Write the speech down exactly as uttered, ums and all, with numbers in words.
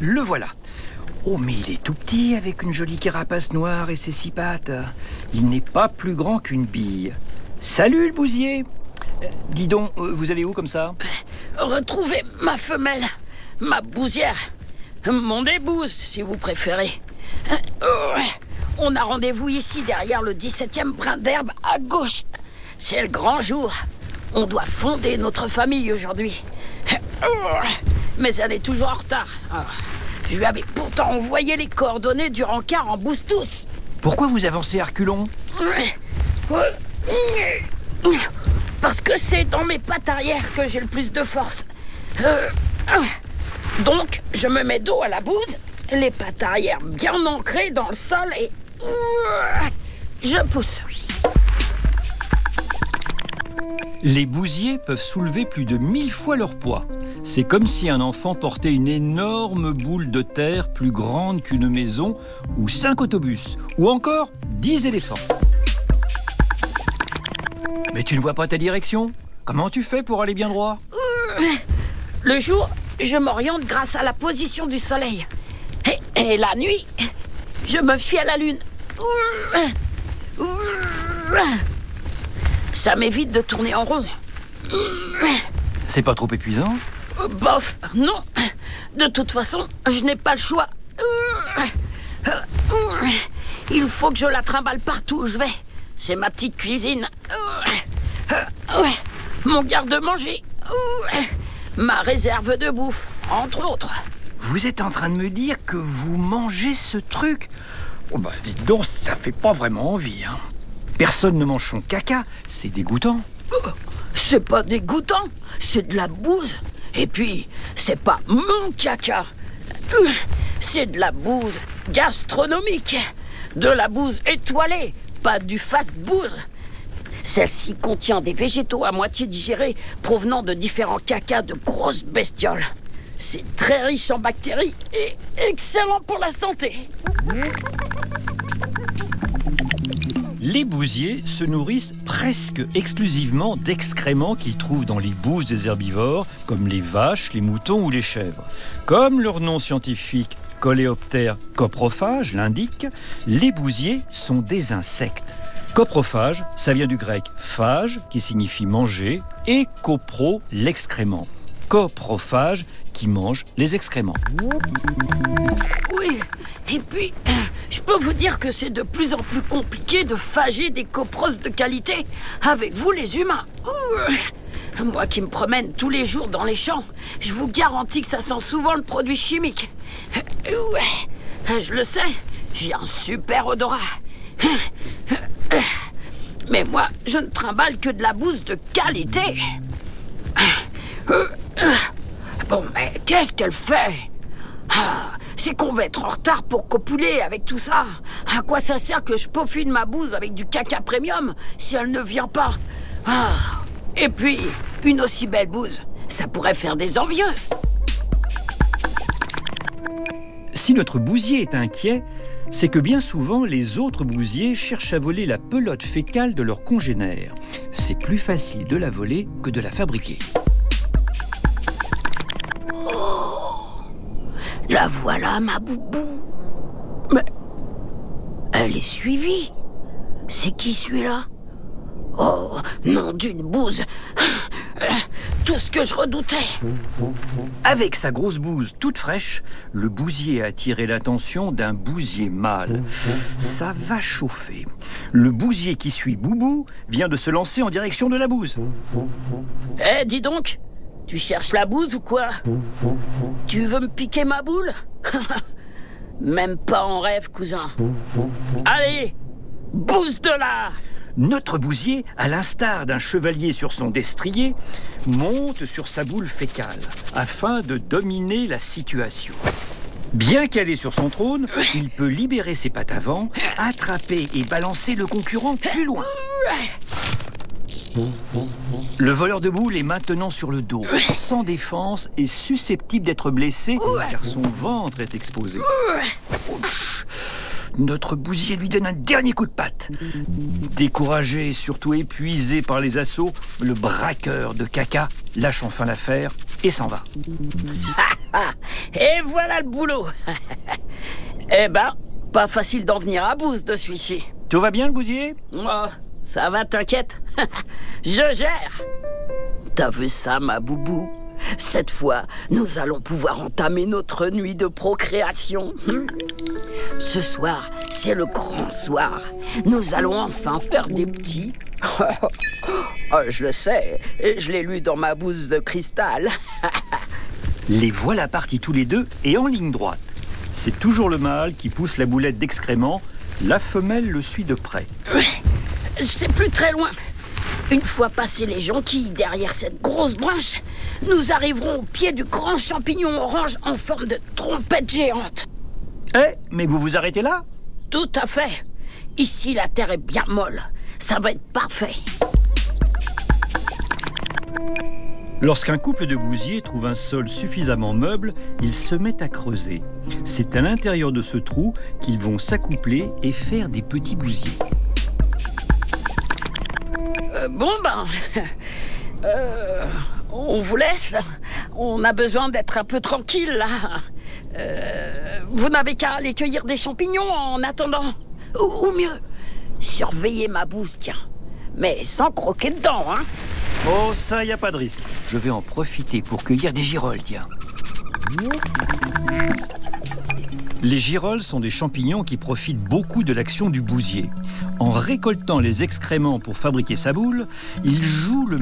Le voilà. Oh, mais il est tout petit avec une jolie carapace noire et ses six pattes. Il n'est pas plus grand qu'une bille. Salut le bousier. Euh, dis donc, euh, vous allez où comme ça? Retrouvez ma femelle, ma bousière, mon épouse si vous préférez. On a rendez-vous ici derrière le dix-septième brin d'herbe à gauche. C'est le grand jour. On doit fonder notre famille aujourd'hui. Mais elle est toujours en retard. Je lui avais pourtant envoyé les coordonnées du rencard en boost-tous. Pourquoi vous avancez à reculons? Parce que c'est dans mes pattes arrière que j'ai le plus de force. Euh, donc, je me mets dos à la bouse, les pattes arrière bien ancrées dans le sol et... je pousse. Les bousiers peuvent soulever plus de mille fois leur poids. C'est comme si un enfant portait une énorme boule de terre plus grande qu'une maison, ou cinq autobus, ou encore dix éléphants. Mais tu ne vois pas ta direction? Comment tu fais pour aller bien droit? Le jour, je m'oriente grâce à la position du soleil. Et, et la nuit, je me fie à la lune. Ça m'évite de tourner en rond. C'est pas trop épuisant? Bof, non. De toute façon, je n'ai pas le choix. Il faut que je la trimballe partout où je vais. C'est ma petite cuisine. Mon garde-manger. Ma réserve de bouffe, entre autres. Vous êtes en train de me dire que vous mangez ce truc? Oh bah dites donc, ça fait pas vraiment envie, hein. Personne ne mange son caca, c'est dégoûtant. C'est pas dégoûtant, c'est de la bouse. Et puis, c'est pas mon caca. C'est de la bouse gastronomique. De la bouse étoilée, pas du fast-bouse. Celle-ci contient des végétaux à moitié digérés provenant de différents cacas de grosses bestioles. C'est très riche en bactéries et excellent pour la santé. Les bousiers se nourrissent presque exclusivement d'excréments qu'ils trouvent dans les bouses des herbivores, comme les vaches, les moutons ou les chèvres. Comme leur nom scientifique, Coléoptère coprophage, l'indique, les bousiers sont des insectes. Coprophage, ça vient du grec phage, qui signifie manger, et copro, l'excrément. Coprophage, qui mange les excréments. Oui, et puis, je peux vous dire que c'est de plus en plus compliqué de phager des copros de qualité avec vous les humains. Ouh. Moi qui me promène tous les jours dans les champs, je vous garantis que ça sent souvent le produit chimique. Ouh. Je le sais, j'ai un super odorat. Mais moi, je ne trimballe que de la bouse de qualité. Bon, mais qu'est-ce qu'elle fait? Ah, c'est qu'on va être en retard pour copuler avec tout ça. À quoi ça sert que je peaufine ma bouse avec du caca premium si elle ne vient pas? Ah. Et puis, une aussi belle bouse, ça pourrait faire des envieux. Si notre bousier est inquiet, c'est que bien souvent, les autres bousiers cherchent à voler la pelote fécale de leurs congénères. C'est plus facile de la voler que de la fabriquer. La voilà, ma boubou. Mais elle est suivie. C'est qui celui-là? Oh, nom d'une bouse. Tout ce que je redoutais. Avec sa grosse bouse toute fraîche, le bousier a attiré l'attention d'un bousier mâle. Ça va chauffer. Le bousier qui suit Boubou vient de se lancer en direction de la bouse. Eh, dis donc, tu cherches la bouse ou quoi? Tu veux me piquer ma boule? Même pas en rêve, cousin. Allez, bouse de là! Notre bousier, à l'instar d'un chevalier sur son destrier, monte sur sa boule fécale afin de dominer la situation. Bien calé sur son trône, il peut libérer ses pattes avant, attraper et balancer le concurrent plus loin. Le voleur de boules est maintenant sur le dos, sans défense et susceptible d'être blessé car son ventre est exposé. Notre bousier lui donne un dernier coup de patte. Découragé et surtout épuisé par les assauts, le braqueur de caca lâche enfin l'affaire et s'en va. Ah, et voilà le boulot. Eh ben, pas facile d'en venir à bout de celui-ci. Tout va bien, le bousier? Oh, ça va, t'inquiète. Je gère. T'as vu ça, ma boubou? Cette fois, nous allons pouvoir entamer notre nuit de procréation. Ce soir, c'est le grand soir. Nous allons enfin faire des petits. Oh, je le sais, et je l'ai lu dans ma bouse de cristal. Les voilà partis tous les deux et en ligne droite. C'est toujours le mâle qui pousse la boulette d'excréments. La femelle le suit de près. C'est plus très loin. Une fois passés les jonquilles derrière cette grosse branche, nous arriverons au pied du grand champignon orange en forme de trompette géante. Eh, mais vous vous arrêtez là? Tout à fait. Ici, la terre est bien molle. Ça va être parfait. Lorsqu'un couple de bousiers trouve un sol suffisamment meuble, ils se mettent à creuser. C'est à l'intérieur de ce trou qu'ils vont s'accoupler et faire des petits bousiers. Euh, bon ben, euh, on vous laisse. On a besoin d'être un peu tranquille là. Euh, vous n'avez qu'à aller cueillir des champignons en attendant. Ou, ou mieux, surveiller ma bouse, tiens. Mais sans croquer dedans, hein. Oh, ça, y a pas de risque. Je vais en profiter pour cueillir des girolles, tiens. Les girolles sont des champignons qui profitent beaucoup de l'action du bousier. En récoltant les excréments pour fabriquer sa boule, il joue le